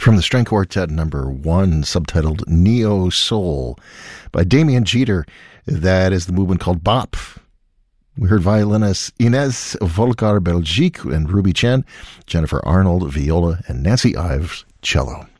From the String Quartet number 1, subtitled Neo Soul by Damien Jeter. That is the movement called Bop. We heard violinists Inez Volcar-Belgique and Ruby Chen, Jennifer Arnold, viola, and Nancy Ives, cello.